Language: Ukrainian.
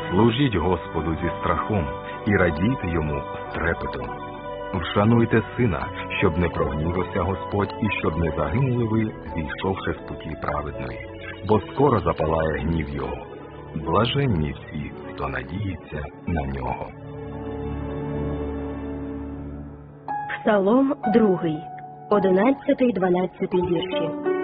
Служіть Господу зі страхом і радійте йому з трепетом. Вшануйте сина, щоб не прогнівався Господь і щоб не загинули ви, зійшовши з путі праведної, бо скоро запалає гнів його. Блаженні всі, хто надіється на нього. Псалом 2, 11-12 вірші.